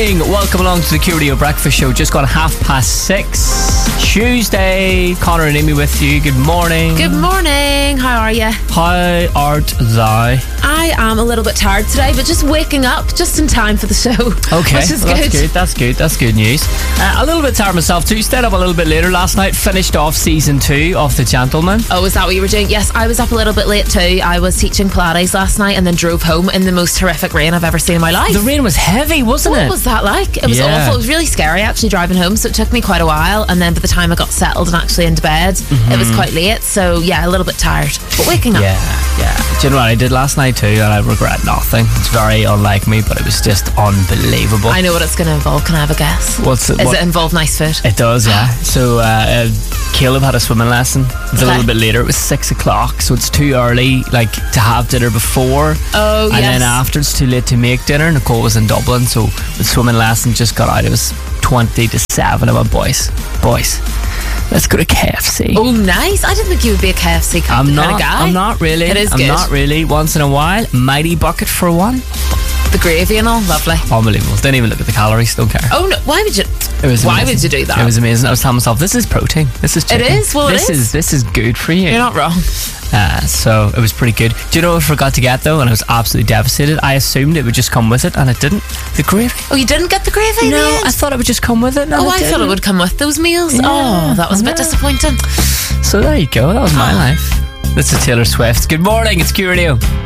morning. Welcome along to the Q Radio Breakfast Show. Just gone 6:30. Tuesday. Connor and Amy with you. Good morning. Good morning. How are you? How art thou? I am a little bit tired today, but just waking up just in time for the show. Okay, which is well, good. That's good news. A little bit tired myself too. Stayed up a little bit later last night. Finished off season 2 of The Gentleman. Oh, is that what you were doing? Yes, I was up a little bit late too. I was teaching Pilates last night and then drove home in the most horrific rain I've ever seen in my life. The rain was heavy, wasn't it? What was that like? It was awful. It was really scary actually driving home, so it took me quite a while, and then by the time I got settled and actually into bed, it was quite late, so yeah, a little bit tired, but waking up. Yeah. Do you know what I did last night too, and I regret nothing? It's very unlike me, but it was just unbelievable. I know what it's going to involve. Can I have a guess? Does it involve nice food? It does, yeah. So Caleb had a swimming lesson. It was a little bit later. It was 6 o'clock, so it's too early like to have dinner before. Oh, and then after, it's too late to make dinner. Nicole was in Dublin, so the swimming lesson just got out. It was 20-7. I went, boys, let's go to KFC. Oh, nice. I didn't think you would be a KFC kind of guy. I'm not really. It is good. I'm not really. Once in a while, mighty bucket for one. The gravy and all, lovely. Unbelievable. Didn't even look at the calories. Don't care. Oh no! Why would you? Why would you do that? It was amazing. I was telling myself, this is protein. This is chicken. It is. Well, this is good for you. You're not wrong. So it was pretty good. Do you know what I forgot to get though? And I was absolutely devastated. I assumed it would just come with it, and it didn't. The gravy. Oh, you didn't get the gravy? No, I thought it would just come with it. I thought it would come with those meals. Yeah, oh, that was a bit disappointing. So there you go. That was my life. This is Taylor Swift. Good morning. It's Q Radio.